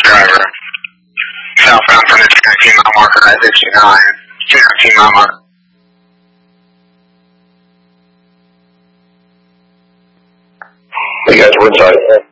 driver. Southbound from the 219 mile marker at 59. 219 mile marker. You guys were inside.